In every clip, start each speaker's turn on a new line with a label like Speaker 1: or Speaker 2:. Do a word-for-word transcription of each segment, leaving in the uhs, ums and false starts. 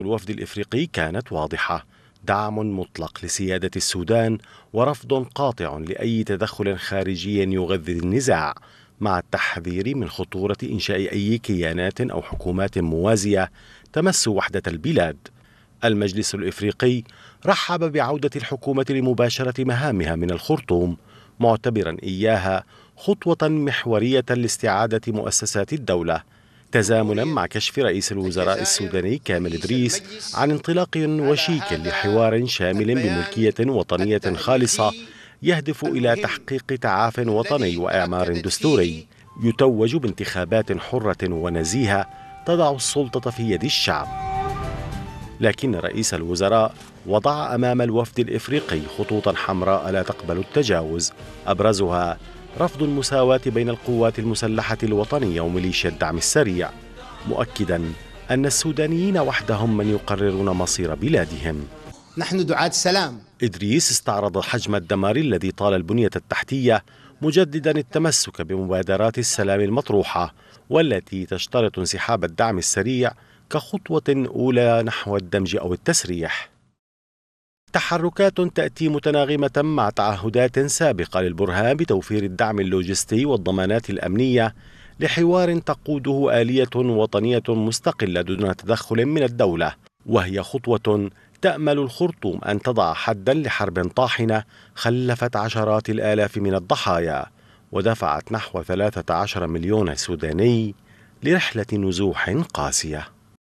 Speaker 1: الوفد الإفريقي كانت واضحة: دعم مطلق لسيادة السودان ورفض قاطع لأي تدخل خارجي يغذي النزاع، مع التحذير من خطورة إنشاء أي كيانات أو حكومات موازية تمس وحدة البلاد. المجلس الإفريقي رحب بعودة الحكومة لمباشرة مهامها من الخرطوم، معتبرا إياها خطوة محورية لاستعادة مؤسسات الدولة، تزامنا مع كشف رئيس الوزراء السوداني كامل إدريس عن انطلاق وشيك لحوار شامل بملكية وطنية خالصة يهدف إلى تحقيق تعاف وطني وإعمار دستوري يتوج بانتخابات حرة ونزيهة تضع السلطة في يد الشعب. لكن رئيس الوزراء وضع أمام الوفد الإفريقي خطوطا حمراء لا تقبل التجاوز، أبرزها رفض المساواة بين القوات المسلحة الوطنية وميليشيا الدعم السريع، مؤكدا أن السودانيين وحدهم من يقررون مصير بلادهم.
Speaker 2: نحن دعاة السلام.
Speaker 1: إدريس استعرض حجم الدمار الذي طال البنية التحتية، مجددا التمسك بمبادرات السلام المطروحة والتي تشترط انسحاب الدعم السريع كخطوة أولى نحو الدمج أو التسريح. تحركات تأتي متناغمة مع تعهدات سابقة للبرهان بتوفير الدعم اللوجستي والضمانات الأمنية لحوار تقوده آلية وطنية مستقلة دون تدخل من الدولة، وهي خطوة تأمل الخرطوم أن تضع حدا لحرب طاحنة خلفت عشرات الآلاف من الضحايا ودفعت نحو ثلاثة عشر مليون سوداني لرحلة نزوح قاسية.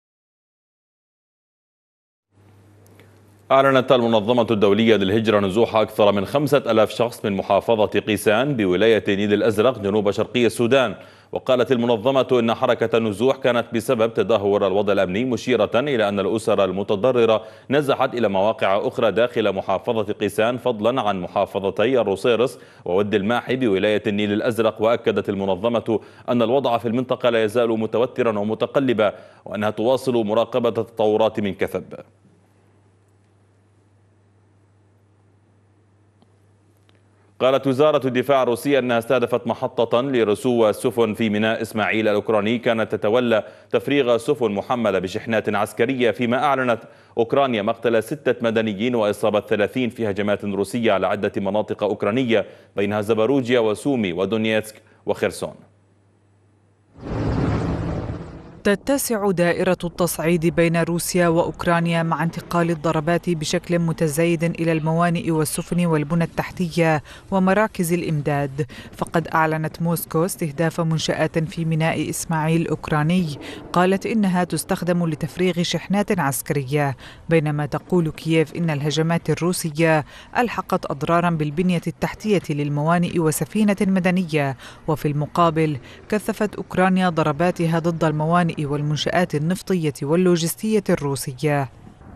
Speaker 3: أعلنت المنظمة الدولية للهجرة نزوح أكثر من خمسة ألاف شخص من محافظة قيسان بولاية نيل الأزرق جنوب شرقي السودان. وقالت المنظمة إن حركة النزوح كانت بسبب تدهور الوضع الأمني، مشيرة إلى أن الأسر المتضررة نزحت إلى مواقع أخرى داخل محافظة قيسان فضلا عن محافظتي الروسيرس وود الماحي بولاية النيل الأزرق. وأكدت المنظمة أن الوضع في المنطقة لا يزال متوترا ومتقلبا، وأنها تواصل مراقبة التطورات من كثب. قالت وزارة الدفاع الروسية أنها استهدفت محطة لرسو السفن في ميناء إسماعيل الأوكراني كانت تتولى تفريغ سفن محملة بشحنات عسكرية، فيما أعلنت أوكرانيا مقتل ستة مدنيين وإصابة ثلاثين في هجمات روسية على عدة مناطق أوكرانية بينها زباروجيا وسومي ودونيتسك وخيرسون.
Speaker 4: تتسع دائرة التصعيد بين روسيا وأوكرانيا مع انتقال الضربات بشكل متزايد إلى الموانئ والسفن والبنى التحتية ومراكز الإمداد. فقد أعلنت موسكو استهداف منشآت في ميناء إسماعيل الأوكراني قالت إنها تستخدم لتفريغ شحنات عسكرية، بينما تقول كييف إن الهجمات الروسية ألحقت أضرارا بالبنية التحتية للموانئ وسفينة مدنية. وفي المقابل كثفت أوكرانيا ضرباتها ضد الموانئ والمنشآت النفطية واللوجستية الروسية.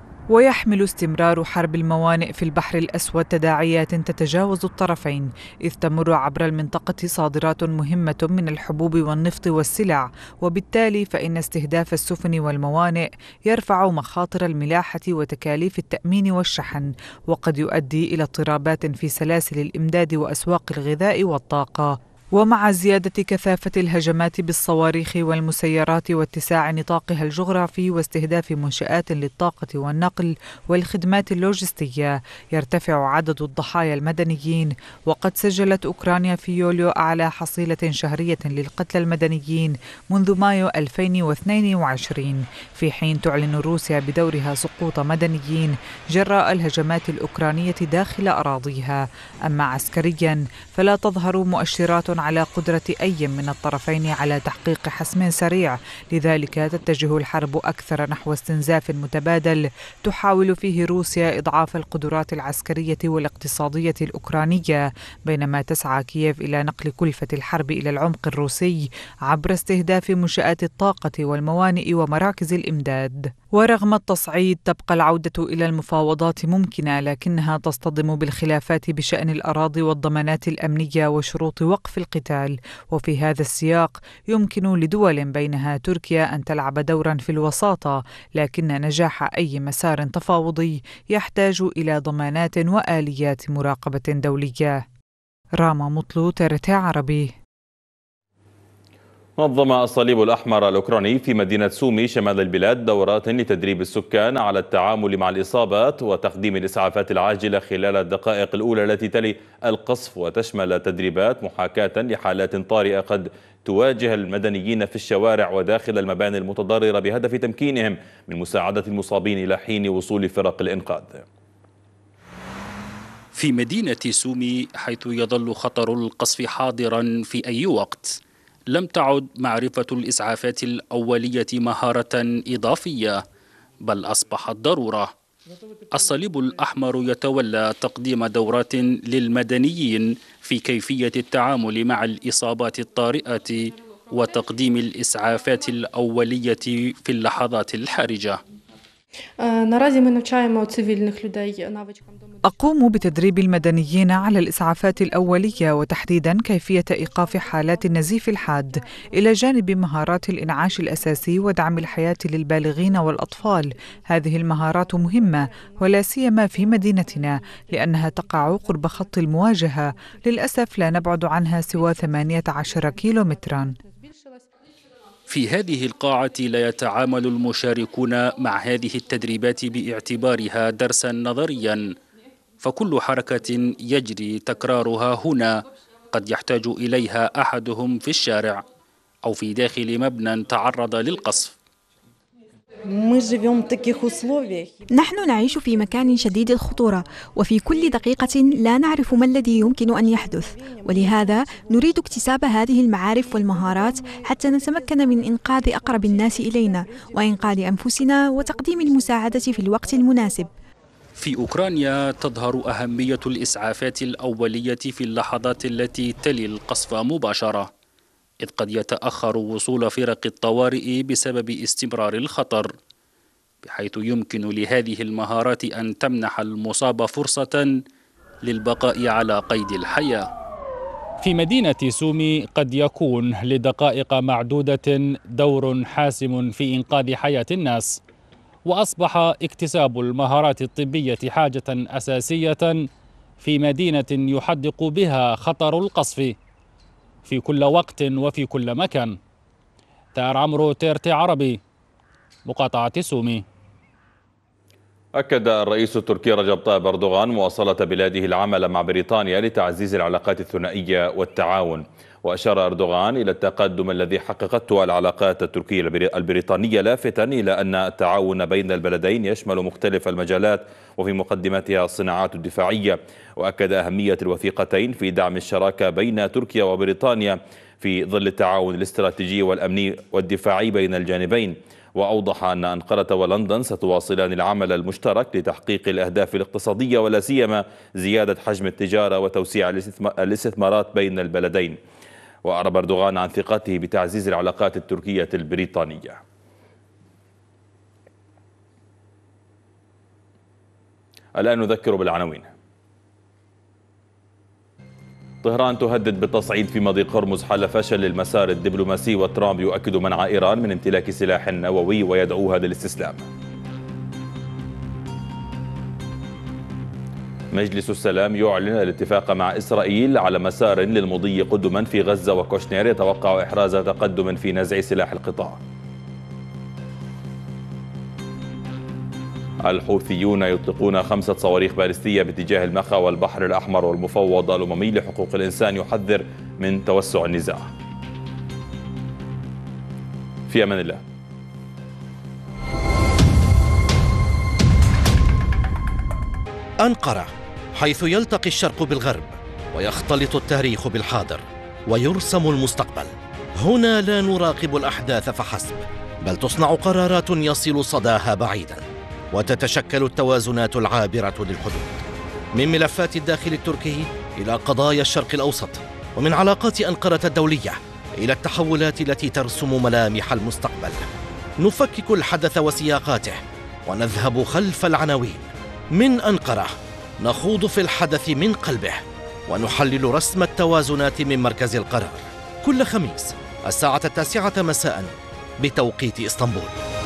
Speaker 4: ويحمل استمرار حرب الموانئ في البحر الأسود تداعيات تتجاوز الطرفين، إذ تمر عبر المنطقة صادرات مهمة من الحبوب والنفط والسلع، وبالتالي فإن استهداف السفن والموانئ يرفع مخاطر الملاحة وتكاليف التأمين والشحن، وقد يؤدي إلى اضطرابات في سلاسل الإمداد وأسواق الغذاء والطاقة. ومع زيادة كثافة الهجمات بالصواريخ والمسيرات واتساع نطاقها الجغرافي واستهداف منشآت للطاقة والنقل والخدمات اللوجستية، يرتفع عدد الضحايا المدنيين. وقد سجلت أوكرانيا في يوليو أعلى حصيلة شهرية للقتلى المدنيين منذ مايو ألفين واثنين وعشرين، في حين تعلن روسيا بدورها سقوط مدنيين جراء الهجمات الأوكرانية داخل أراضيها. أما عسكريا فلا تظهر مؤشرات على قدرة أي من الطرفين على تحقيق حسم سريع، لذلك تتجه الحرب أكثر نحو استنزاف متبادل تحاول فيه روسيا إضعاف القدرات العسكرية والاقتصادية الأوكرانية، بينما تسعى كييف إلى نقل كلفة الحرب إلى العمق الروسي عبر استهداف منشآت الطاقة والموانئ ومراكز الإمداد. ورغم التصعيد تبقى العودة إلى المفاوضات ممكنة، لكنها تصطدم بالخلافات بشأن الأراضي والضمانات الأمنية وشروط وقف القتال. وفي هذا السياق يمكن لدول بينها تركيا أن تلعب دورا في الوساطة، لكن نجاح أي مسار تفاوضي يحتاج إلى ضمانات وآليات مراقبة دولية. راما مطلو، تي آر تي عربي.
Speaker 3: نظم الصليب الأحمر الأوكراني في مدينة سومي شمال البلاد دورات لتدريب السكان على التعامل مع الإصابات وتقديم الإسعافات العاجلة خلال الدقائق الأولى التي تلي القصف، وتشمل تدريبات محاكاة لحالات طارئة قد تواجه المدنيين في الشوارع وداخل المباني المتضررة بهدف تمكينهم من مساعدة المصابين إلى حين وصول فرق الإنقاذ.
Speaker 5: في مدينة سومي حيث يظل خطر القصف حاضرا في أي وقت، لم تعد معرفة الإسعافات الأولية مهارة إضافية بل أصبحت ضرورة. الصليب الأحمر يتولى تقديم دورات للمدنيين في كيفية التعامل مع الإصابات الطارئة وتقديم الإسعافات الأولية في اللحظات الحرجة.
Speaker 4: أقوم بتدريب المدنيين على الإسعافات الأولية وتحديدا كيفية إيقاف حالات النزيف الحاد، إلى جانب مهارات الإنعاش الأساسي ودعم الحياة للبالغين والأطفال. هذه المهارات مهمة ولا سيما في مدينتنا لأنها تقع قرب خط المواجهة، للأسف لا نبعد عنها سوى ثمانية عشر كيلومترا.
Speaker 5: في هذه القاعة لا يتعامل المشاركون مع هذه التدريبات باعتبارها درسا نظريا، فكل حركة يجري تكرارها هنا قد يحتاج إليها أحدهم في الشارع أو في داخل مبنى تعرض للقصف.
Speaker 6: نحن نعيش في مكان شديد الخطورة، وفي كل دقيقة لا نعرف ما الذي يمكن أن يحدث، ولهذا نريد اكتساب هذه المعارف والمهارات حتى نتمكن من إنقاذ أقرب الناس إلينا وإنقاذ أنفسنا وتقديم المساعدة في الوقت المناسب.
Speaker 5: في أوكرانيا تظهر أهمية الإسعافات الأولية في اللحظات التي تلي القصف مباشرة، إذ قد يتأخر وصول فرق الطوارئ بسبب استمرار الخطر، بحيث يمكن لهذه المهارات أن تمنح المصاب فرصة للبقاء على قيد الحياة.
Speaker 7: في مدينة سومي قد يكون لدقائق معدودة دور حاسم في إنقاذ حياة الناس، وأصبح اكتساب المهارات الطبية حاجة أساسية في مدينة يحدق بها خطر القصف في كل وقت وفي كل مكان. تار عمرو، تيرتي عربي، مقاطعة سومي.
Speaker 3: أكد الرئيس التركي رجب طيب أردوغان مواصلة بلاده العمل مع بريطانيا لتعزيز العلاقات الثنائية والتعاون، وأشار أردوغان إلى التقدم الذي حققته العلاقات التركية البريطانية، لافتا إلى أن التعاون بين البلدين يشمل مختلف المجالات وفي مقدمتها الصناعات الدفاعية، وأكد أهمية الوثيقتين في دعم الشراكة بين تركيا وبريطانيا في ظل التعاون الاستراتيجي والأمني والدفاعي بين الجانبين. وأوضح أن أنقرة ولندن ستواصلان العمل المشترك لتحقيق الأهداف الاقتصادية ولا سيما زيادة حجم التجارة وتوسيع الاستثمارات بين البلدين. وأعرب أردوغان عن ثقته بتعزيز العلاقات التركية البريطانية. الآن نذكر بالعناوين. طهران تهدد بالتصعيد في مضيق هرمز حل فشل المسار الدبلوماسي، وترامب يؤكد منع إيران من امتلاك سلاح نووي ويدعوها للاستسلام. مجلس السلام يعلن الاتفاق مع إسرائيل على مسار للمضي قدما في غزة، وكوشنير يتوقع إحراز تقدم في نزع سلاح القطاع. الحوثيون يطلقون خمسة صواريخ باليستية باتجاه المخا والبحر الأحمر، والمفوض الأممي لحقوق الإنسان يحذر من توسع النزاع. في أمان الله.
Speaker 8: أنقرة، حيث يلتقي الشرق بالغرب ويختلط التاريخ بالحاضر ويرسم المستقبل. هنا لا نراقب الأحداث فحسب، بل تصنع قرارات يصل صداها بعيدا، وتتشكل التوازنات العابرة للحدود، من ملفات الداخل التركي إلى قضايا الشرق الأوسط، ومن علاقات أنقرة الدولية إلى التحولات التي ترسم ملامح المستقبل. نفكك الحدث وسياقاته ونذهب خلف العناوين. من أنقرة نخوض في الحدث من قلبه ونحلل رسم التوازنات من مركز القرار، كل خميس الساعة التاسعة مساء بتوقيت إسطنبول.